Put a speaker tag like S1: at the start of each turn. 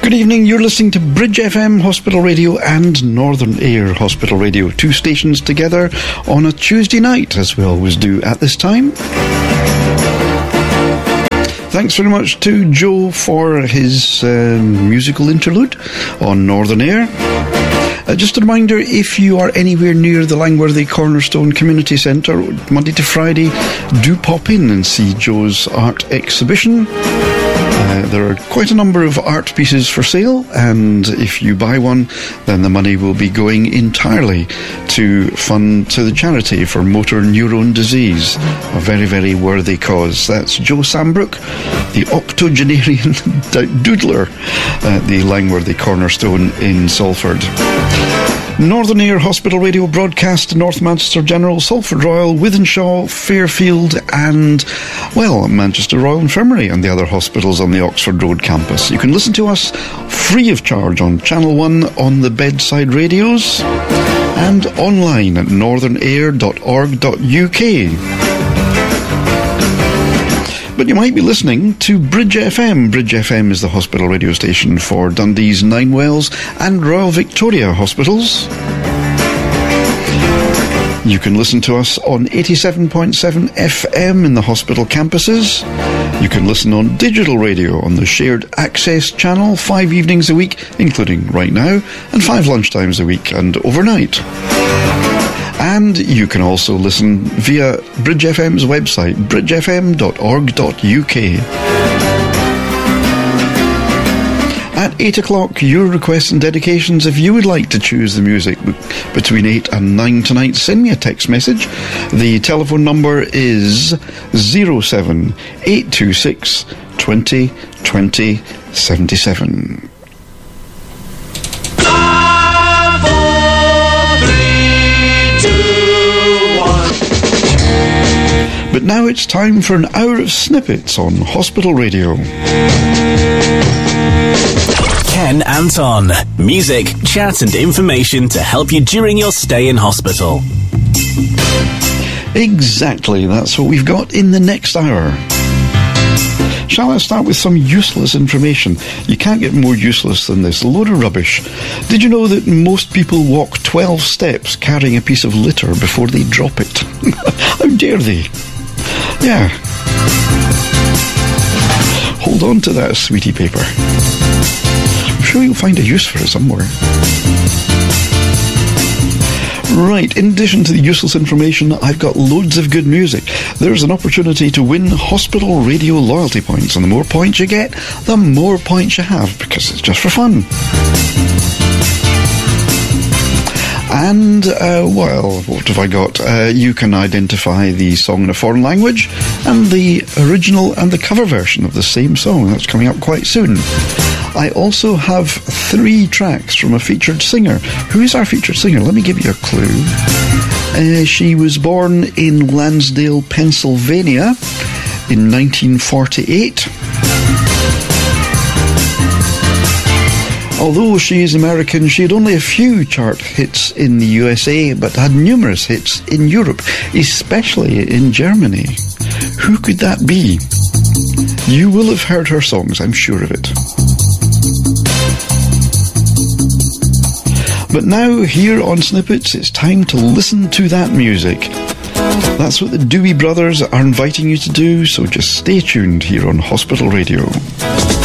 S1: Good evening, you're listening to Bridge FM Hospital Radio and Northern Air Hospital Radio, two stations together on a Tuesday night, as we always do at this time. Thanks very much to Joe for his musical interlude on Northern Air. Just a reminder, if you are anywhere near the Langworthy Cornerstone Community Centre, Monday to Friday, do pop in and see Joe's art exhibition. There are quite a number of art pieces for sale, and if you buy one, then the money will be going entirely to the charity for motor neurone disease, a very, very worthy cause. That's Joe Sambrook, the octogenarian doodler at the Langworthy Cornerstone in Salford. Northern Air Hospital Radio broadcast to North Manchester General, Salford Royal, Wythenshawe, Fairfield and, well, Manchester Royal Infirmary and the other hospitals on the Oxford Road campus. You can listen to us free of charge on Channel 1 on the bedside radios and online at northernair.org.uk. But you might be listening to Bridge FM. Bridge FM is the hospital radio station for Dundee's Ninewells and Royal Victoria hospitals. You can listen to us on 87.7 FM in the hospital campuses. You can listen on digital radio on the Shared Access channel 5 evenings a week, including right now, and 5 lunchtimes a week and overnight. And you can also listen via Bridge FM's website, bridgefm.org.uk. At 8 o'clock, your requests and dedications. If you would like to choose the music between 8 and 9 tonight, send me a text message. The telephone number is 07826 20 20 77. But now it's time for an hour of snippets on Hospital Radio.
S2: Ken Anton. Music, chat and information to help you during your stay in hospital.
S1: Exactly, that's what we've got in the next hour. Shall I start with some useless information? You can't get more useless than this. A load of rubbish. Did you know that most people walk 12 steps carrying a piece of litter before they drop it? How dare they? Yeah. Hold on to that, sweetie paper. I'm sure you'll find a use for it somewhere. Right, in addition to the useless information, I've got loads of good music. There's an opportunity to win hospital radio loyalty points, and the more points you get, the more points you have, because it's just for fun. And, well, what have I got? You can identify the song in a foreign language and the original and the cover version of the same song. That's coming up quite soon. I also have 3 tracks from a featured singer. Who is our featured singer? Let me give you a clue. She was born in Lansdale, Pennsylvania in 1948. Although she is American, she had only a few chart hits in the USA, but had numerous hits in Europe, especially in Germany. Who could that be? You will have heard her songs, I'm sure of it. But now, here on Snippets, it's time to listen to that music. That's what the Dewey Brothers are inviting you to do, so just stay tuned here on Hospital Radio.